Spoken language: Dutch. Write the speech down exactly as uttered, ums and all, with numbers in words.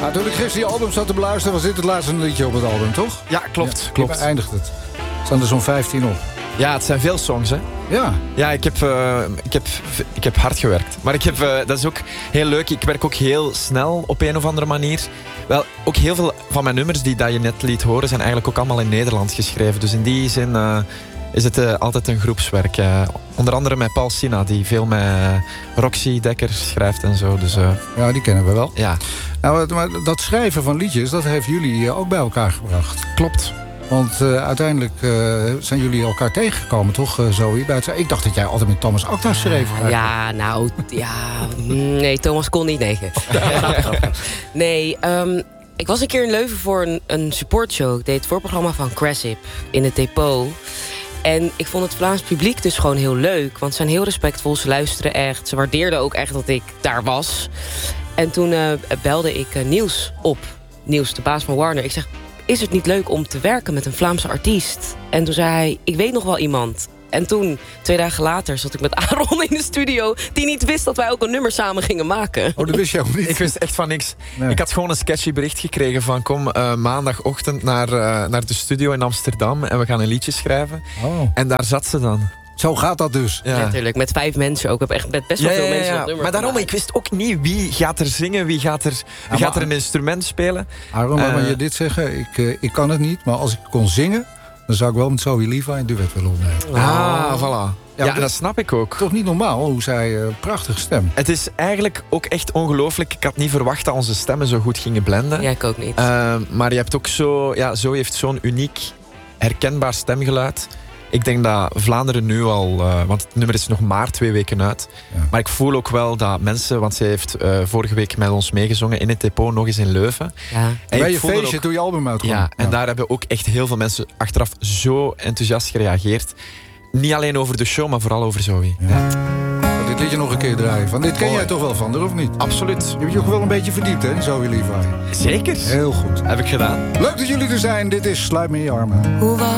Ja, toen ik gisteren die album zat te beluisteren, was dit het laatste liedje op het album, toch? Ja, klopt. Ja, klopt. Waar eindigt het? Er staan er zo'n vijftien op. Ja, het zijn veel songs, hè. Ja. Ja, ik heb, uh, ik heb, ik heb hard gewerkt. Maar ik heb, uh, dat is ook heel leuk. Ik werk ook heel snel op een of andere manier. Wel, ook heel veel van mijn nummers die dat je net liet horen, zijn eigenlijk ook allemaal in Nederlands geschreven. Dus in die zin uh, is het uh, altijd een groepswerk. Uh, onder andere met Paul Sina, die veel met Roxy Dekker schrijft en zo. Dus, uh, ja, die kennen we wel. Ja. Nou, maar dat schrijven van liedjes, dat heeft jullie ook bij elkaar gebracht. Klopt. Want uh, uiteindelijk uh, zijn jullie elkaar tegengekomen, toch, uh, Zoe? Bij het... Ik dacht dat jij altijd met Thomas Acta schreef. Ja, ja, nou, ja... Nee, Thomas kon niet, nee. Nee, um, ik was een keer in Leuven voor een, een supportshow. Ik deed het voorprogramma van Cressip in het depot. En ik vond het Vlaams publiek dus gewoon heel leuk. Want ze zijn heel respectvol, ze luisteren echt. Ze waardeerden ook echt dat ik daar was. En toen uh, belde ik uh, Niels op. Niels, de baas van Warner. Ik zeg... is het niet leuk om te werken met een Vlaamse artiest? En toen zei hij, ik weet nog wel iemand. En toen, twee dagen later, zat ik met Aaron in de studio... die niet wist dat wij ook een nummer samen gingen maken. Oh, dat wist je ook niet? Ik wist echt van niks. Nee. Ik had gewoon een sketchy bericht gekregen van... kom uh, maandagochtend naar, uh, naar de studio in Amsterdam... en we gaan een liedje schrijven. Oh. En daar zat ze dan. Zo gaat dat dus. Ja, natuurlijk. Met vijf mensen ook. Ik heb echt met best wel ja, veel ja, ja, mensen ja. op nummer Maar daarom, gemaakt. ik wist ook niet wie gaat er zingen, wie gaat er, wie Ja, gaat er maar- een instrument spelen. Aaron, Uh, mag je dit zeggen? Ik, uh, ik kan het niet, maar als ik kon zingen... dan zou ik wel met Zoe Levi een duet willen opnemen. Ah, voilà. Ja, Ja, dat snap ik ook. Toch niet normaal hoe zij... Uh, prachtige stem. Het is eigenlijk ook echt ongelooflijk. Ik had niet verwacht dat onze stemmen zo goed gingen blenden. Ja, ik ook niet. Uh, maar je hebt ook zo... Ja, Zoe heeft zo'n uniek, herkenbaar stemgeluid. Ik denk dat Vlaanderen nu al... Uh, want het nummer is nog maar twee weken uit. Ja. Maar ik voel ook wel dat mensen... Want zij heeft uh, vorige week met ons meegezongen in het depot, nog eens in Leuven. Ja. En Bij ik je voelde feestje ook- toen je album uitkwam. Ja, en daar hebben ook echt heel veel mensen achteraf zo enthousiast gereageerd. Niet alleen over de show, maar vooral over Zoe. Ja. Ja. Dit liedje nog een keer draaien. Van dit ken Mooi. jij toch wel van, of niet? Absoluut. Je hebt je ook wel een beetje verdiept, hè, in Zoe Levi. Zeker. Heel goed. Heb ik gedaan. Leuk dat jullie er zijn. Dit is Sluit me in je armen. Hoe was